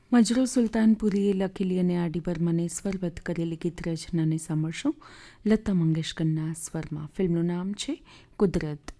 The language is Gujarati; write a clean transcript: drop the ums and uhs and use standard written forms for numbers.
મજરૂ સુલતાનપુરીએ લખેલી અને આર ડી બર્મને સ્વરબદ્ધ કરેલી ગીત રચનાને સાંભળશો લતા મંગેશકરના સ્વરમાં. ફિલ્મનું નામ છે કુદરત.